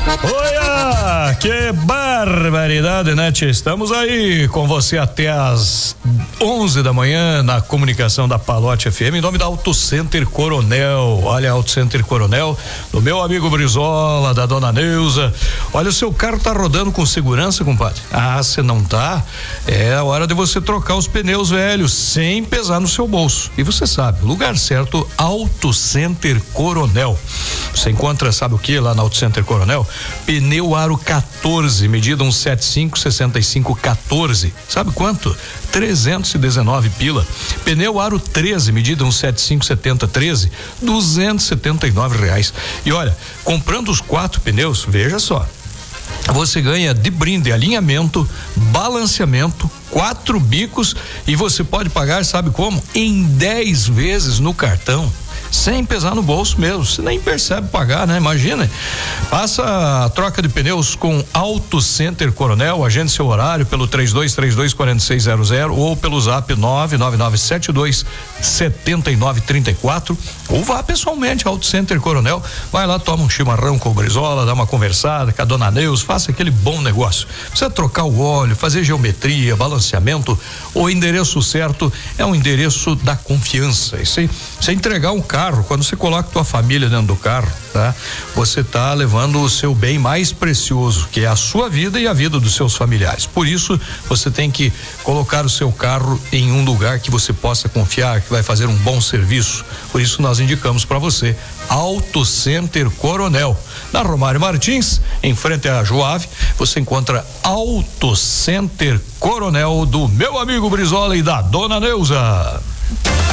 Olha, que barbaridade, né, tia? Estamos aí com você até às 11 da manhã na comunicação da Palote FM, em nome da Auto Center Coronel. Olha, Auto Center Coronel, do meu amigo Brizola, da dona Neuza. Olha, o seu carro tá rodando com segurança, compadre? Ah, se não tá, é a hora de você trocar os pneus velhos sem pesar no seu bolso. E você sabe, o lugar certo, Auto Center Coronel. Você encontra, sabe o que lá na Auto Center Coronel? Pneu aro 14, medida 175 65 14. Sabe quanto? 319 pila. Pneu aro 13, medida 175 70 13, R$ 279. E olha, comprando os 4 pneus, veja só, você ganha de brinde alinhamento, balanceamento, 4 bicos, e você pode pagar, sabe como? Em 10 vezes no cartão, sem pesar no bolso mesmo. Você nem percebe pagar, né? Imagina. Faça a troca de pneus com Auto Center Coronel. Agende seu horário pelo 3232-4600 ou pelo zap 99972-7934, ou vá pessoalmente ao Auto Center Coronel. Vai lá, toma um chimarrão com o Brizola, dá uma conversada com a dona Neus, faça aquele bom negócio. Precisa trocar o óleo, fazer geometria, balanceamento. O endereço certo é um endereço da confiança. E se você entregar um carro, quando você coloca tua família dentro do carro, tá? Você tá levando o seu bem mais precioso, que é a sua vida e a vida dos seus familiares. Por isso, você tem que colocar o seu carro em um lugar que você possa confiar, que vai fazer um bom serviço. Por isso, nós indicamos para você Auto Center Coronel. Na Romário Martins, em frente à Joave, você encontra Auto Center Coronel, do meu amigo Brizola e da dona Neuza.